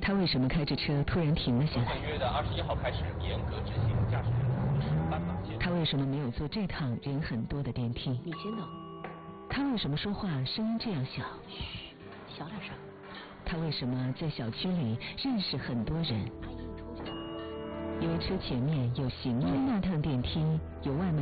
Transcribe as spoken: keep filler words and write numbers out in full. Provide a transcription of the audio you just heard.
他为什么开着车突然停了下来？ 本月的二十一号开始严格执行驾驶人同时斑马线。 他为什么没有坐这趟人很多的电梯？ 你先走。 他为什么说话声音这样小？ 嘘，小点声。 他为什么在小区里认识很多人？ 阿姨，你出去。 因为车前面有行人，那趟电梯有外卖。